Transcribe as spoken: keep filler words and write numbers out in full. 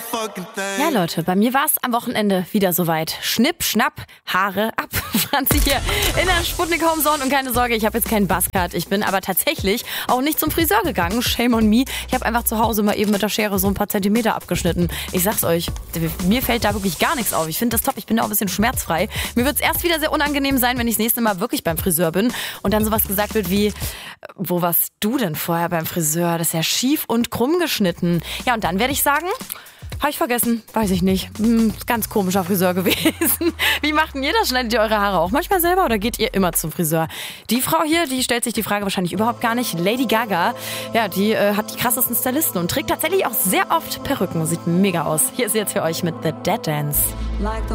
Ja, Leute, bei mir war es am Wochenende wieder soweit. Schnipp, schnapp, Haare ab. Franzi hier in der Sputnik Homezone. Und keine Sorge, ich habe jetzt keinen Buzzcut. Ich bin aber tatsächlich auch nicht zum Friseur gegangen. Shame on me. Ich habe einfach zu Hause mal eben mit der Schere so ein paar Zentimeter abgeschnitten. Ich sag's euch, mir fällt da wirklich gar nichts auf. Ich finde das top. Ich bin da auch ein bisschen schmerzfrei. Mir wird's erst wieder sehr unangenehm sein, wenn ich das nächste Mal wirklich beim Friseur bin und dann sowas gesagt wird wie, wo warst du denn vorher beim Friseur? Das ist ja schief und krumm geschnitten. Ja, und dann werde ich sagen, habe ich vergessen, weiß ich nicht. Hm, ganz komischer Friseur gewesen. Wie macht denn ihr das? Schneidet ihr eure Haare auch manchmal selber oder geht ihr immer zum Friseur? Die Frau hier, die stellt sich die Frage wahrscheinlich überhaupt gar nicht. Lady Gaga, ja, die äh, hat die krassesten Stylisten und trägt tatsächlich auch sehr oft Perücken. Sieht mega aus. Hier ist sie jetzt für euch mit The Dead Dance.